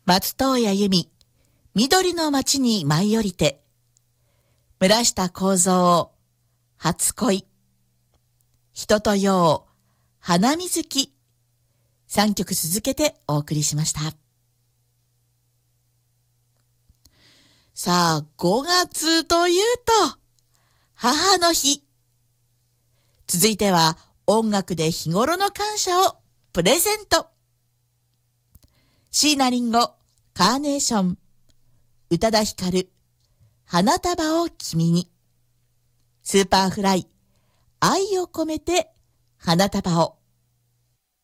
松任谷由実、緑の街に舞い降りて、村下幸三、初恋、人とよう、花水木、3曲続けてお送りしました。さあ、5月というと、母の日。続いては、音楽で日頃の感謝をプレゼント。椎名林檎、カーネーション、宇多田ヒカル、花束を君に、スーパーフライ、愛を込めて花束を。